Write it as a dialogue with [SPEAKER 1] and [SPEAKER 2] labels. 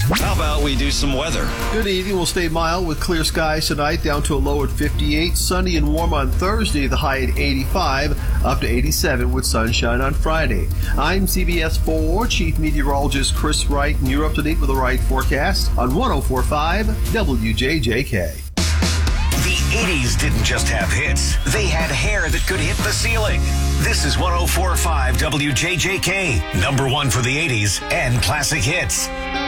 [SPEAKER 1] How about we do some weather?
[SPEAKER 2] Good evening. We'll stay mild with clear skies tonight, down to a low at 58. Sunny and warm on Thursday, the high at 85, up to 87 with sunshine on Friday. I'm CBS 4 Chief Meteorologist Chris Wright, and you're up to date with the right forecast on 104.5 WJJK.
[SPEAKER 3] The 80s didn't just have hits. They had hair that could hit the ceiling. This is 104.5 WJJK, number one for the 80s and classic hits.